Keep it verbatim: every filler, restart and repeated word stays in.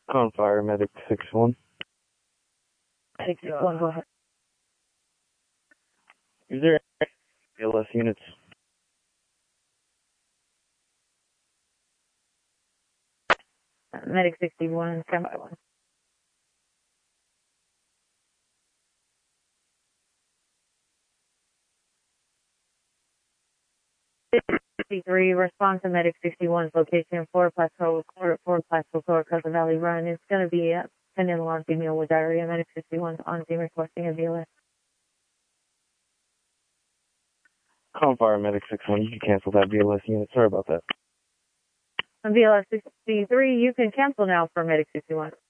On fire, medic six one. Medic six one, go ahead. Is there B L S units? Uh, Medic sixty-one, stand by one. sixty-three, respond to Medic sixty-one's location, four Plateau Court, four Plateau Court, Cousin Valley Run. It's going to be a pendant alarm female with diarrhea. Medic sixty-one on scene requesting a B L S. On fire, medic six one. You can cancel that B L S unit. Sorry about that. On B L S sixty-three, you can cancel now for Medic sixty-one.